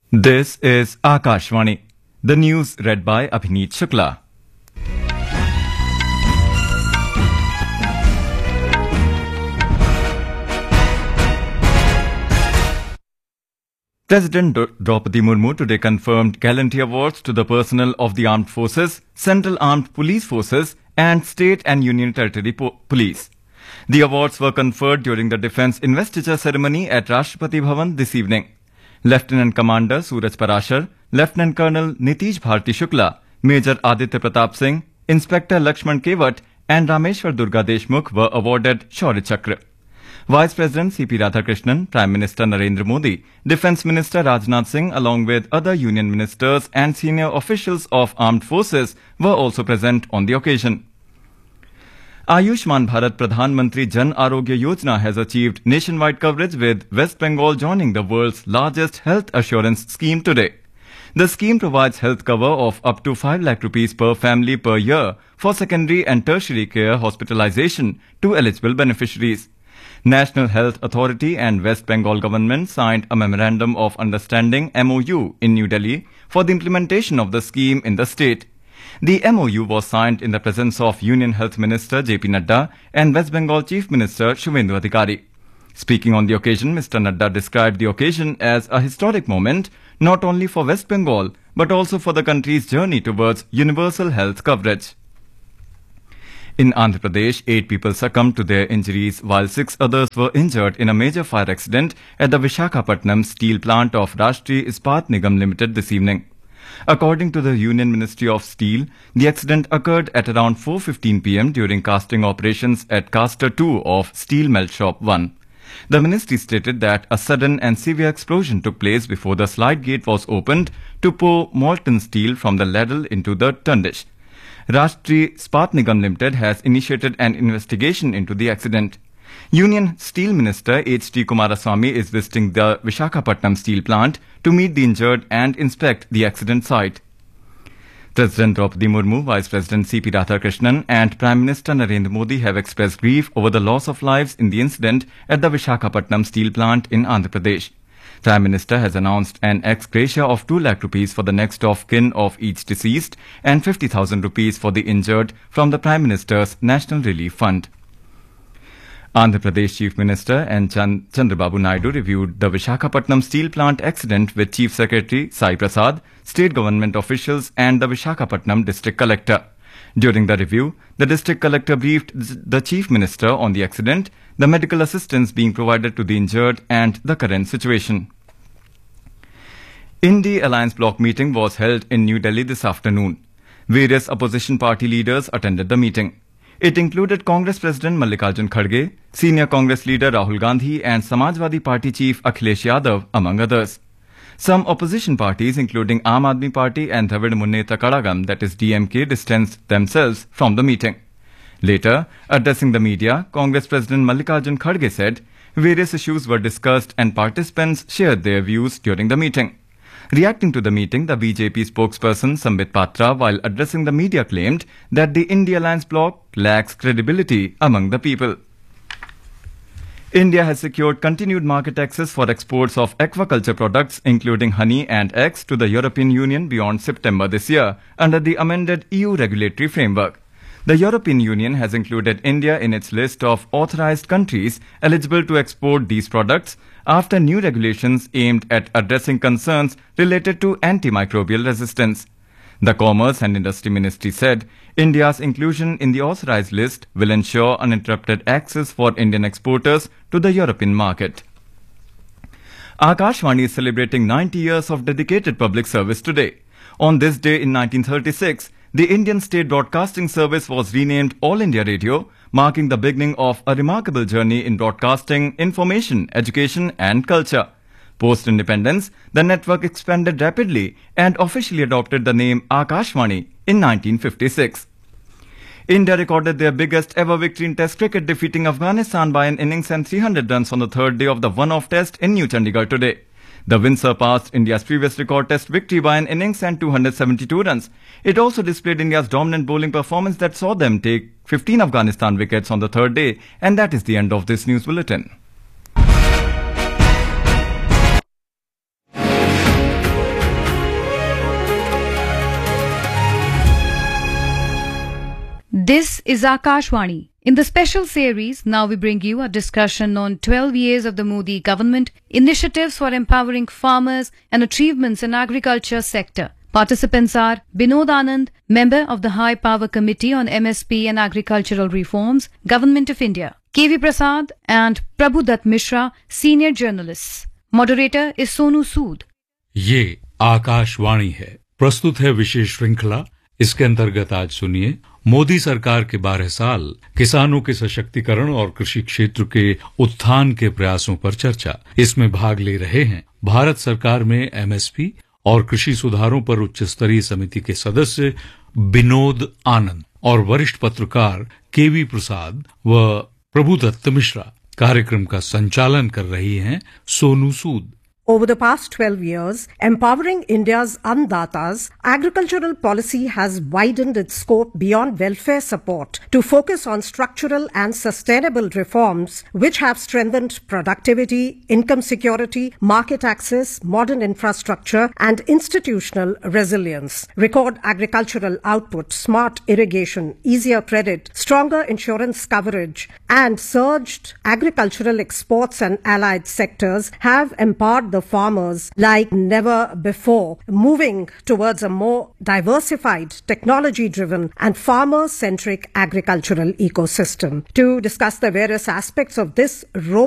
This is Akashvani. The news read by Abhineet Shukla. President Draupadi Murmu today confirmed gallantry awards to the personnel of the armed forces, central armed police forces and state and union territory police. The awards were conferred during the defence investiture ceremony at Rashtrapati Bhavan this evening. Lieutenant Commander Suraj Parashar, Lieutenant Colonel Nitish Bharti Shukla, Major Aditya Pratap Singh, Inspector Lakshman Kevat and Rameshwar Durga Deshmukh were awarded Shaurya Chakra. Vice President C.P. Radhakrishnan, Prime Minister Narendra Modi, Defence Minister Rajnath Singh along with other union ministers and senior officials of armed forces were also present on the occasion. Ayushman Bharat Pradhan Mantri Jan Arogya Yojana has achieved nationwide coverage with West Bengal joining the world's largest health assurance scheme today. The scheme provides health cover of up to 5 lakh rupees per family per year for secondary and tertiary care hospitalization to eligible beneficiaries. National Health Authority and West Bengal government signed a Memorandum of Understanding MOU in New Delhi for the implementation of the scheme in the state. The MOU was signed in the presence of Union Health Minister JP Nadda and West Bengal Chief Minister Shubhendu Adhikari. Speaking on the occasion, Mr. Nadda described the occasion as a historic moment not only for West Bengal but also for the country's journey towards universal health coverage. In Andhra Pradesh, 8 people succumbed to their injuries while 6 others were injured in a major fire accident at the Visakhapatnam steel plant of Rashtriya Ispat Nigam Limited this evening. According to the Union Ministry of Steel, the accident occurred at around 4:15 p.m. during casting operations at Caster 2 of Steel Melt Shop 1. The ministry stated that a sudden and severe explosion took place before the slide gate was opened to pour molten steel from the ladle into the tundish. Rashtriya Ispat Nigam Limited has initiated an investigation into the accident. Union Steel Minister H.D. Kumaraswamy is visiting the Visakhapatnam steel plant to meet the injured and inspect the accident site. President Draupadi Murmu, Vice President C.P. Radhakrishnan and Prime Minister Narendra Modi have expressed grief over the loss of lives in the incident at the Visakhapatnam steel plant in Andhra Pradesh. Prime Minister has announced an ex gratia of 2 lakh rupees for the next of kin of each deceased and 50,000 rupees for the injured from the Prime Minister's National Relief Fund. Andhra Pradesh Chief Minister and Chandrababu Naidu reviewed the Visakhapatnam steel plant accident with Chief Secretary Sai Prasad, state government officials and the Visakhapatnam District Collector. During the review, the District Collector briefed the Chief Minister on the accident, the medical assistance being provided to the injured and the current situation. India Alliance Bloc meeting was held in New Delhi this afternoon. Various opposition party leaders attended the meeting. It included Congress President Mallikarjun Kharge, Senior Congress leader Rahul Gandhi and Samajwadi Party Chief Akhilesh Yadav, among others. Some opposition parties, including Aam Aadmi Party and Dravid Munnetra Kazhagam, that is DMK, distanced themselves from the meeting. Later, addressing the media, Congress President Mallikarjun Kharge said various issues were discussed and participants shared their views during the meeting. Reacting to the meeting, the BJP spokesperson Sambit Patra, while addressing the media, claimed that the India Alliance Bloc lacks credibility among the people. India has secured continued market access for exports of aquaculture products, including honey and eggs, to the European Union beyond September this year, under the amended EU regulatory framework. The European Union has included India in its list of authorized countries eligible to export these products after new regulations aimed at addressing concerns related to antimicrobial resistance. The Commerce and Industry Ministry said India's inclusion in the authorized list will ensure uninterrupted access for Indian exporters to the European market. Akashvani is celebrating 90 years of dedicated public service today. On this day in 1936, the Indian State Broadcasting Service was renamed All India Radio, marking the beginning of a remarkable journey in broadcasting, information, education and culture. Post-independence, the network expanded rapidly and officially adopted the name Akashvani in 1956. India recorded their biggest ever victory in Test cricket, defeating Afghanistan by an innings and 300 runs on the third day of the one-off test in New Chandigarh today. The win surpassed India's previous record test victory by an innings and 272 runs. It also displayed India's dominant bowling performance that saw them take 15 Afghanistan wickets on the third day. And that is the end of this news bulletin. This is Akashwani. In the special series, now we bring you a discussion on 12 years of the Modi government, initiatives for empowering farmers and achievements in agriculture sector. Participants are Binod Anand, member of the High Power Committee on MSP and Agricultural Reforms, Government of India, KV Prasad and Prabhu Dutt Mishra, senior journalists. Moderator is Sonu Sood. ये आकाशवाणी है। प्रस्तुत है विशेष श्रृंखला। इसके अंतर्गत आज सुनिए मोदी सरकार के 12 साल, किसानों के सशक्तिकरण और कृषि क्षेत्र के उत्थान के प्रयासों पर चर्चा। इसमें भाग ले रहे हैं भारत सरकार में एमएसपी और कृषि सुधारों पर उच्च स्तरीय समिति के सदस्य बिनोद आनंद और वरिष्ठ पत्रकार केवी प्रसाद व प्रभु दत्त मिश्रा। कार्यक्रम का संचालन कर रही हैं Sonu Sood. Over the past 12 years, empowering India's andatas, agricultural policy has widened its scope beyond welfare support to focus on structural and sustainable reforms which have strengthened productivity, income security, market access, modern infrastructure, and institutional resilience. Record agricultural output, smart irrigation, easier credit, stronger insurance coverage, and surged agricultural exports and allied sectors have empowered the farmers like never before, moving towards a more diversified, technology-driven and farmer-centric agricultural ecosystem. To discuss the various aspects of this